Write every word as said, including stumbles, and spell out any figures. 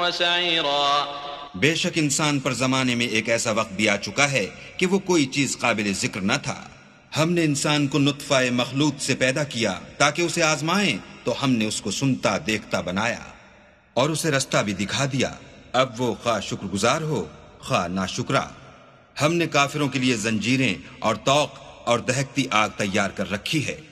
वसईरा। बेशक इंसान पर जमाने में एक ऐसा वक्त भी आ चुका है कि वो कोई चीज काबिल जिक्र न था। हमने इंसान को नुत्फा मखलूत से पैदा किया ताकि उसे आजमाएं, तो हमने उसको सुनता देखता बनाया और उसे रास्ता भी दिखा दिया। अब वो खा शुक्रगुजार हो खा नाशुक्रा। हमने काफिरों के लिए जंजीरें और तौक और दहकती आग तैयार कर रखी है।